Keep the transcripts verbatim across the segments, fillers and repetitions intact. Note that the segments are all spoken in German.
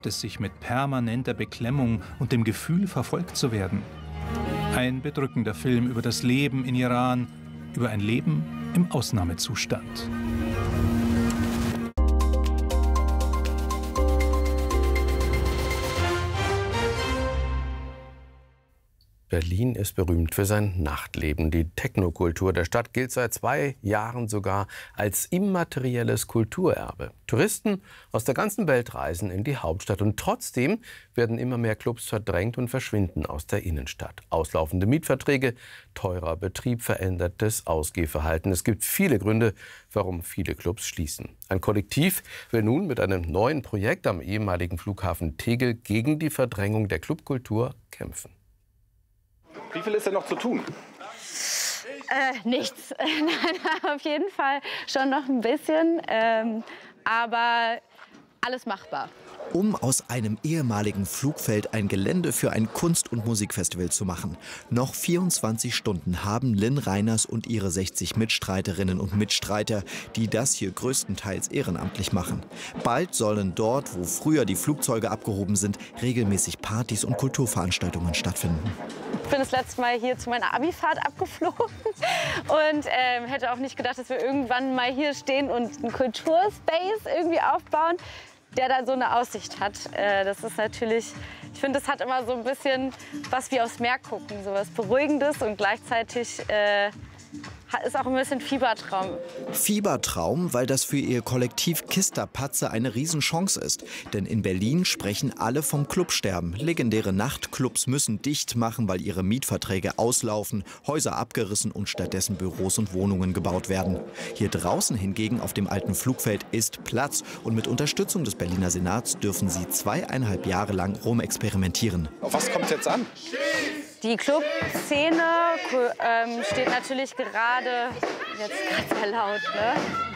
es sich mit permanenter Beklemmung und dem Gefühl, verfolgt zu werden. Ein bedrückender Film über das Leben in Iran, über ein Leben im Ausnahmezustand. Berlin ist berühmt für sein Nachtleben. Die Technokultur der Stadt gilt seit zwei Jahren sogar als immaterielles Kulturerbe. Touristen aus der ganzen Welt reisen in die Hauptstadt. Und trotzdem werden immer mehr Clubs verdrängt und verschwinden aus der Innenstadt. Auslaufende Mietverträge, teurer Betrieb, verändertes Ausgehverhalten. Es gibt viele Gründe, warum viele Clubs schließen. Ein Kollektiv will nun mit einem neuen Projekt am ehemaligen Flughafen Tegel gegen die Verdrängung der Clubkultur kämpfen. Wie viel ist denn noch zu tun? Äh, nichts. Nein, auf jeden Fall schon noch ein bisschen, ähm, aber alles machbar. Um aus einem ehemaligen Flugfeld ein Gelände für ein Kunst- und Musikfestival zu machen. Noch vierundzwanzig Stunden haben Lynn Reiners und ihre sechzig Mitstreiterinnen und Mitstreiter, die das hier größtenteils ehrenamtlich machen. Bald sollen dort, wo früher die Flugzeuge abgehoben sind, regelmäßig Partys und Kulturveranstaltungen stattfinden. Ich bin das letzte Mal hier zu meiner Abifahrt abgeflogen und ähm, hätte auch nicht gedacht, dass wir irgendwann mal hier stehen und einen Kulturspace irgendwie aufbauen, der da so eine Aussicht hat. Äh, das ist natürlich, ich finde, das hat immer so ein bisschen was wie aufs Meer gucken, so was Beruhigendes und gleichzeitig äh, ist auch ein bisschen Fiebertraum. Fiebertraum, weil das für ihr Kollektiv Kisterpatze eine Riesenchance ist. Denn in Berlin sprechen alle vom Clubsterben. Legendäre Nachtclubs müssen dicht machen, weil ihre Mietverträge auslaufen, Häuser abgerissen und stattdessen Büros und Wohnungen gebaut werden. Hier draußen hingegen auf dem alten Flugfeld ist Platz. Und mit Unterstützung des Berliner Senats dürfen sie zweieinhalb Jahre lang rumexperimentieren. Auf was kommt es jetzt an? Die Clubszene ähm, steht natürlich gerade, jetzt ganz sehr laut, ne?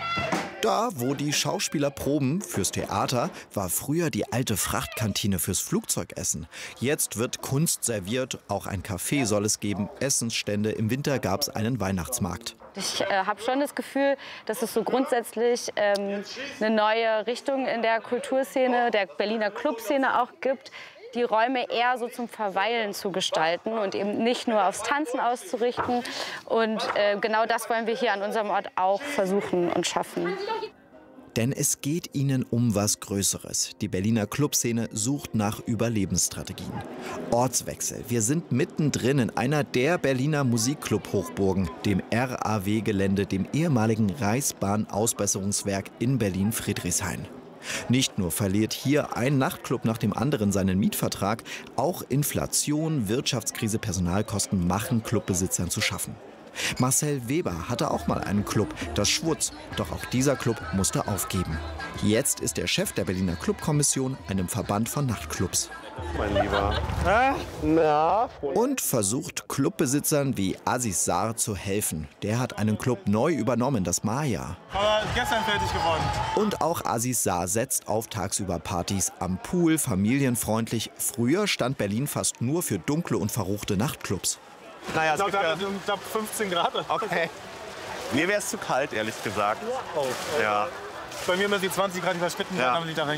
Da, wo die Schauspieler proben fürs Theater, war früher die alte Frachtkantine fürs Flugzeugessen. Jetzt wird Kunst serviert, auch ein Café soll es geben, Essensstände. Im Winter gab es einen Weihnachtsmarkt. Ich äh, habe schon das Gefühl, dass es so grundsätzlich ähm, eine neue Richtung in der Kulturszene, der Berliner Clubszene auch gibt, die Räume eher so zum Verweilen zu gestalten und eben nicht nur aufs Tanzen auszurichten. Und äh, genau das wollen wir hier an unserem Ort auch versuchen und schaffen. Denn es geht ihnen um was Größeres. Die Berliner Clubszene sucht nach Überlebensstrategien. Ortswechsel. Wir sind mittendrin in einer der Berliner Musikclub-Hochburgen, dem R A W-Gelände, dem ehemaligen Reichsbahn-Ausbesserungswerk in Berlin-Friedrichshain. Nicht nur verliert hier ein Nachtclub nach dem anderen seinen Mietvertrag, auch Inflation, Wirtschaftskrise, Personalkosten machen Clubbesitzern zu schaffen. Marcel Weber hatte auch mal einen Club, das Schwutz, doch auch dieser Club musste aufgeben. Jetzt ist er Chef der Berliner Clubkommission, einem Verband von Nachtclubs. Mein Lieber. Ah, na? Und versucht Clubbesitzern wie Aziz Sar zu helfen. Der hat einen Club neu übernommen, das Maya. Aber gestern fertig geworden. Und auch Aziz Sar setzt auf tagsüber Partys am Pool, familienfreundlich. Früher stand Berlin fast nur für dunkle und verruchte Nachtclubs. Naja, es gibt ja knapp fünfzehn Grad. Okay. Mir wäre es zu kalt, ehrlich gesagt. Oh, oh. Ja. Bei mir müssen die zwanzig Grad überschritten Ja. am Liter rein.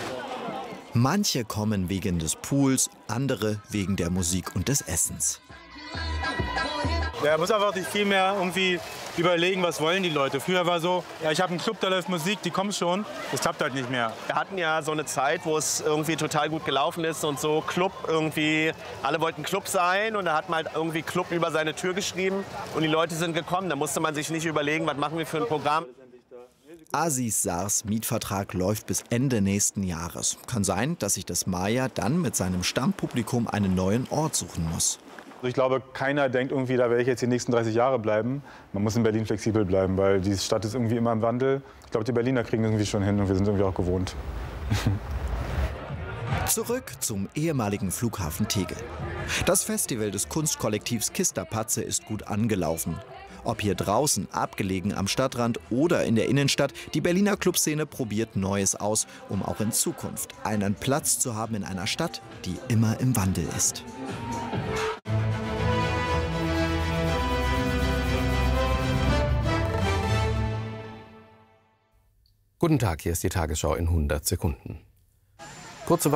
Manche kommen wegen des Pools, andere wegen der Musik und des Essens. Ja, man muss einfach sich viel mehr irgendwie überlegen, was wollen die Leute. Früher war so, ja, ich habe einen Club, da läuft Musik, die kommen schon. Das klappt halt nicht mehr. Wir hatten ja so eine Zeit, wo es irgendwie total gut gelaufen ist und so Club irgendwie, alle wollten Club sein und da hat man halt irgendwie Club über seine Tür geschrieben und die Leute sind gekommen. Da musste man sich nicht überlegen, was machen wir für ein Programm. Aziz Sars Mietvertrag läuft bis Ende nächsten Jahres. Kann sein, dass sich das Maya dann mit seinem Stammpublikum einen neuen Ort suchen muss. Ich glaube, keiner denkt irgendwie, da werde ich jetzt die nächsten dreißig Jahre bleiben. Man muss in Berlin flexibel bleiben, weil die Stadt ist irgendwie immer im Wandel. Ich glaube, die Berliner kriegen das irgendwie schon hin und wir sind irgendwie auch gewohnt. Zurück zum ehemaligen Flughafen Tegel. Das Festival des Kunstkollektivs Kisterpatze ist gut angelaufen. Ob hier draußen, abgelegen am Stadtrand oder in der Innenstadt, die Berliner Clubszene probiert Neues aus, um auch in Zukunft einen Platz zu haben in einer Stadt, die immer im Wandel ist. Guten Tag, hier ist die Tagesschau in hundert Sekunden. Kurze